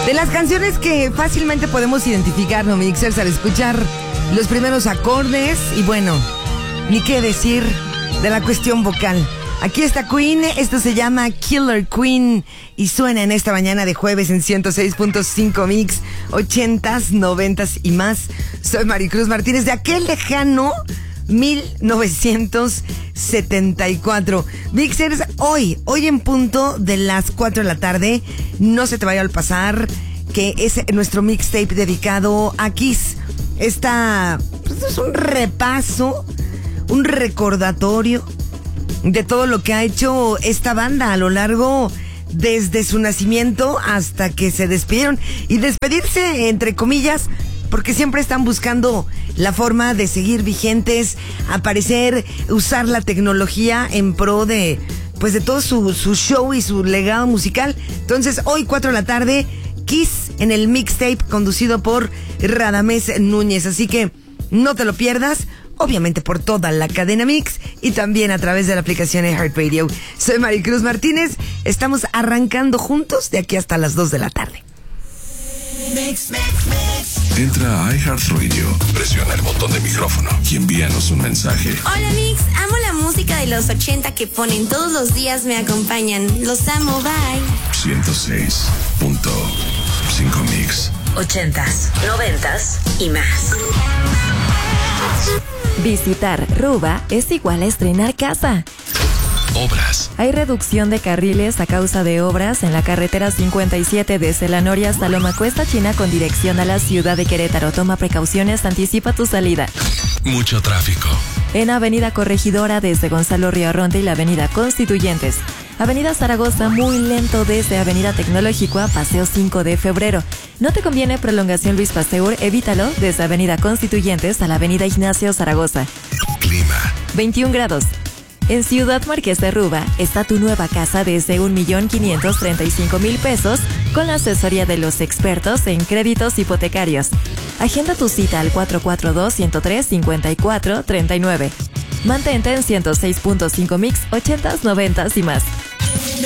De las canciones que fácilmente podemos identificar, ¿no, mixers? Al escuchar los primeros acordes y bueno, ni qué decir de la cuestión vocal. Aquí está Queen, esto se llama Killer Queen y suena en esta mañana de jueves en 106.5 Mix, 80s, 90s y más. Soy Maricruz Martínez de aquel lejano 1974. Mixers, hoy en punto de las 4 de la tarde, no se te vaya a pasar que es nuestro mixtape dedicado a Kiss. Esta pues, es un repaso, un recordatorio de todo lo que ha hecho esta banda a lo largo desde su nacimiento hasta que se despidieron. Y despedirse entre comillas, porque siempre están buscando la forma de seguir vigentes, aparecer, usar la tecnología en pro de pues de todo su show y su legado musical. Entonces hoy 4 de la tarde, Kiss en el mixtape conducido por Radamés Núñez. Así que no te lo pierdas, obviamente por toda la cadena Mix y también a través de la aplicación iHeartRadio. Soy Maricruz Martínez, estamos arrancando juntos de aquí hasta las 2 de la tarde. Mix. Entra a iHeartRadio, presiona el botón de micrófono y envíanos un mensaje. Hola Mix, amo la música de los 80 que ponen todos los días, me acompañan. Los amo, bye. 106.5 Mix. 80s, 90s y más. Visitar Ruba es igual a estrenar casa. Obras. Hay reducción de carriles a causa de obras en la carretera 57 desde La Noria hasta Loma Cuesta China con dirección a la ciudad de Querétaro. Toma precauciones, anticipa tu salida. Mucho tráfico. En Avenida Corregidora desde Gonzalo Riarronte y la Avenida Constituyentes. Avenida Zaragoza muy lento desde Avenida Tecnológico a Paseo 5 de Febrero. No te conviene prolongación Luis Pasteur, evítalo desde Avenida Constituyentes a la Avenida Ignacio Zaragoza. Clima. 21 grados. En Ciudad Marqués de Ruba está tu nueva casa desde 1,535,000 pesos con la asesoría de los expertos en créditos hipotecarios. Agenda tu cita al 442-103-5439. Mantente en 106.5 Mix, 80s, 90s y más.